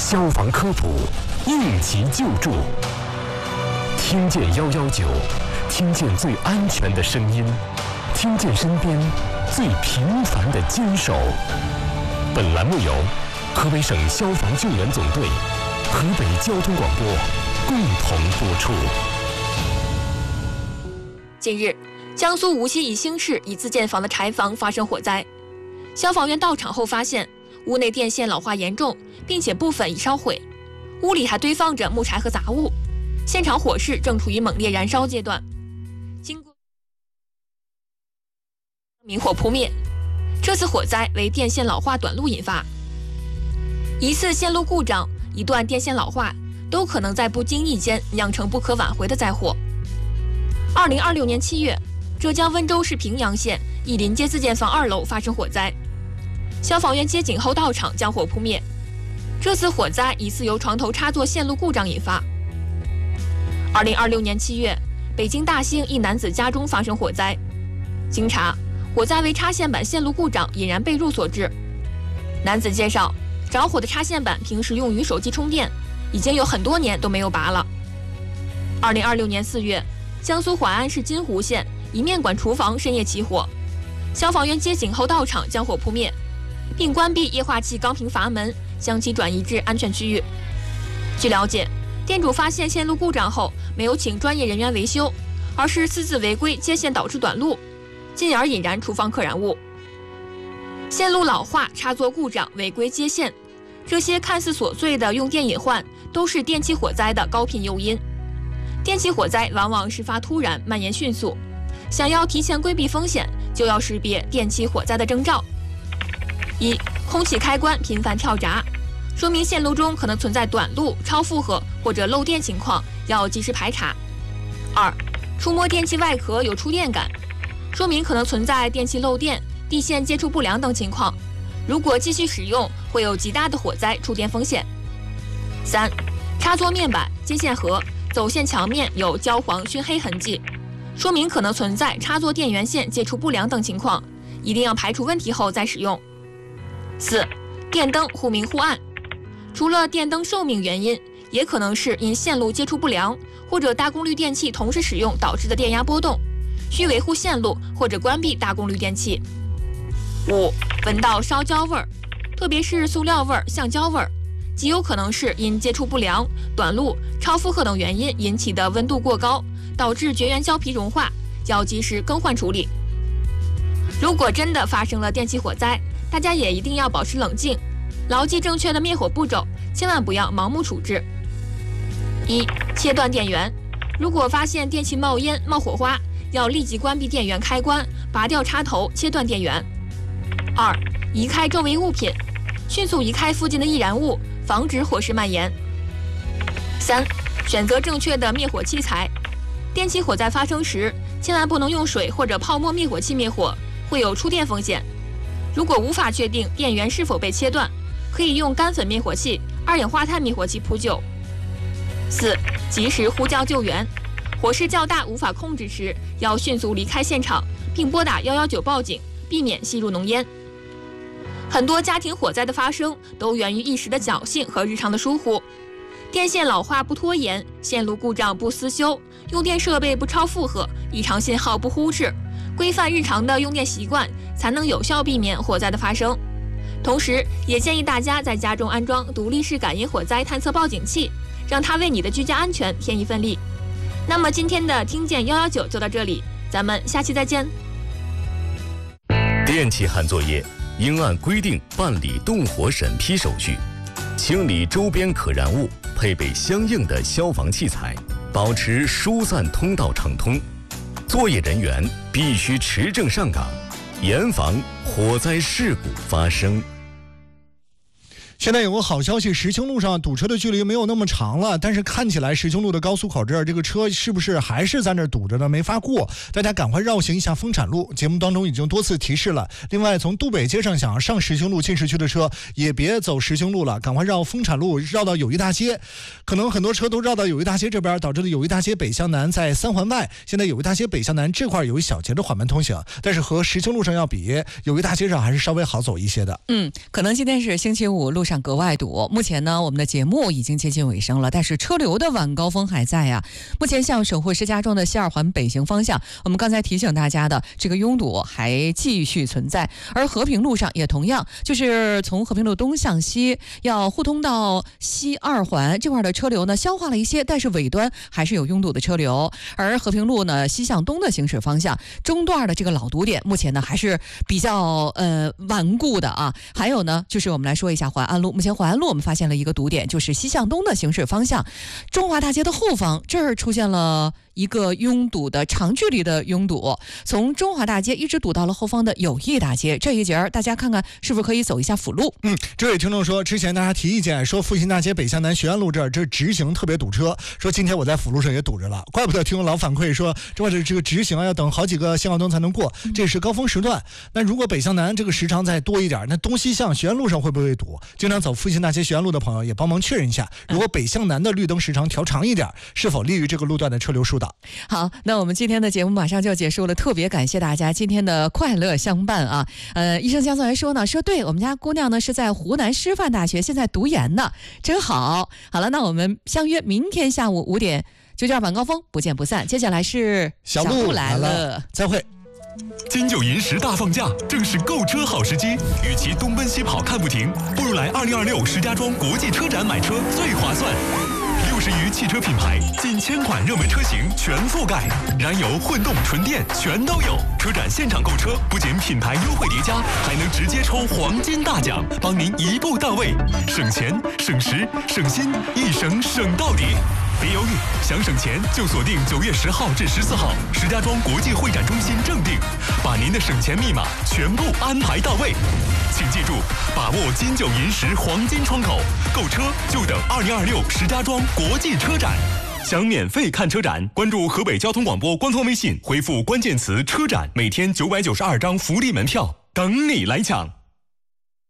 消防科普，应急救助。听见119，听见最安全的声音，听见身边最平凡的坚守。本栏目由河北省消防救援总队、河北交通广播共同播出。 近日，江苏无锡宜兴市一自建房的柴房发生火灾，消防员到场后发现屋内电线老化严重，并且部分已烧毁，屋里还堆放着木柴和杂物，现场火势正处于猛烈燃烧阶段。经过明火扑灭，这次火灾为电线老化短路引发。一次线路故障，一段电线老化，都可能在不经意间酿成不可挽回的灾祸。2026年7月，浙江温州市平阳县义林街自建房2楼发生火灾，消防员接警后到场将火扑灭。这次火灾疑似由床头插座线路故障引发。2026年7月，北京大兴一男子家中发生火灾，经查，火灾为插线板线路故障引燃被褥所致。男子介绍，着火的插线板平时用于手机充电，已经有很多年都没有拔了。2026年4月，江苏淮安市金湖县一面馆厨房深夜起火，消防员接警后到场将火扑灭，并关闭液化气钢瓶阀门，将其转移至安全区域。据了解，店主发现线路故障后没有请专业人员维修，而是私自违规接线导致短路，进而引燃厨房可燃物。线路老化、插座故障、违规接线，这些看似琐碎的用电隐患，都是电气火灾的高频诱因。电气火灾往往事发突然，蔓延迅速，想要提前规避风险，就要识别电气火灾的征兆。1. 空气开关频繁跳闸，说明线路中可能存在短路、超负荷或者漏电情况，要及时排查。2. 触摸电器外壳有触电感，说明可能存在电器漏电、地线接触不良等情况，如果继续使用，会有极大的火灾触电风险。3. 插座面板、接线盒、走线墙面有焦黄熏黑痕迹，说明可能存在插座电源线接触不良等情况，一定要排除问题后再使用。4. 电灯忽明忽暗，除了电灯寿命原因，也可能是因线路接触不良或者大功率电器同时使用导致的电压波动，需维护线路或者关闭大功率电器。5. 闻到烧焦味儿，特别是塑料味儿、橡胶味儿，极有可能是因接触不良、短路、超负荷等原因引起的温度过高，导致绝缘胶皮融化，要及时更换处理。如果真的发生了电气火灾，大家也一定要保持冷静，牢记正确的灭火步骤，千万不要盲目处置。1. 切断电源，如果发现电器冒烟、冒火花，要立即关闭电源开关，拔掉插头，切断电源。2. 移开周围物品，迅速移开附近的易燃物，防止火势蔓延。3. 选择正确的灭火器材，电气火灾发生时，千万不能用水或者泡沫灭火器灭火，会有触电风险。如果无法确定电源是否被切断，可以用干粉灭火器、二氧化碳灭火器扑救。4. 及时呼叫救援，火势较大无法控制时，要迅速离开现场，并拨打119报警，避免吸入浓烟。很多家庭火灾的发生都源于一时的侥幸和日常的疏忽，电线老化不拖延，线路故障不私修，用电设备不超负荷，异常信号不忽视，规范日常的用电习惯，才能有效避免火灾的发生。同时，也建议大家在家中安装独立式感应火灾探测报警器，让它为你的居家安全添一份力。那么今天的听见119就到这里，咱们下期再见。 电气焊作业应按规定办理动火审批手续，清理周边可燃物，配备相应的消防器材，保持疏散通道畅通。作业人员必须持证上岗，严防火灾事故发生。 现在有个好消息，石青路上堵车的距离没有那么长了，但是看起来石青路的高速口这儿，这个车是不是还是在那儿堵着呢？没法过，大家赶快绕行一下丰产路。节目当中已经多次提示了。另外，从渡北街上想要上石青路进市区的车，也别走石青路了，赶快绕丰产路，绕到友谊大街。可能很多车都绕到友谊大街这边，导致了友谊大街北向南在3环外。现在友谊大街北向南这块有一小节的缓慢通行，但是和石青路上要比，友谊大街上还是稍微好走一些的。 可能今天是星期五，路上上格外堵。目前呢，我们的节目已经接近尾声了，但是车流的晚高峰还在呀。目前像省会石家庄的西二环北行方向，我们刚才提醒大家的这个拥堵还继续存在，而和平路上也同样，就是从和平路东向西要互通到西二环这块的车流呢消化了一些，但是尾端还是有拥堵的车流。而和平路呢西向东的行驶方向中段的这个老堵点，目前呢还是比较顽固的啊。还有呢，就是我们来说一下淮安路，目前淮安路我们发现了一个堵点，就是西向东的行驶方向，中华大街的后方这儿出现了一个拥堵的长距离的拥堵，从中华大街一直堵到了后方的友谊大街。这一节大家看看是不是可以走一下辅路。 这位听众说，之前大家提意见说复兴大街北向南学院路这直行特别堵车，说今天我在辅路上也堵着了，怪不得听众老反馈说这个直行要等好几个信号灯才能过，这是高峰时段。那如果北向南这个时长再多一点，那东西向学院路上会不会堵？经常走复兴大街学院路的朋友也帮忙确认一下，如果北向南的绿灯时长调长一点，是否利于这个路段的车流疏导？ 好，那我们今天的节目马上就要结束了，特别感谢大家今天的快乐相伴啊！医生江总还说呢，说对我们家姑娘呢是在湖南师范大学，现在读研呢，真好。好了，那我们相约明天下午5点，9.2晚高峰不见不散。接下来是小鹿来了， 再会。 金九银十大放假，正是购车好时机。与其东奔西跑看不停，不如来2026石家庄国际车展买车最划算。60余汽车品牌，近1000款热门车型全覆盖，燃油、混动、纯电全都有。车展现场购车，不仅品牌优惠叠加，还能直接抽黄金大奖，帮您一步到位，省钱、省时、省心，一省省到底。别犹豫，想省钱就锁定9月10号至14号石家庄国际会展中心正定，把您的省钱密码全部安排到位。请记住，把握金九银十黄金窗口，购车就等2026石家庄国际车展。想免费看车展，关注河北交通广播官方微信，回复关键词车展，每天992张福利门票等你来抢。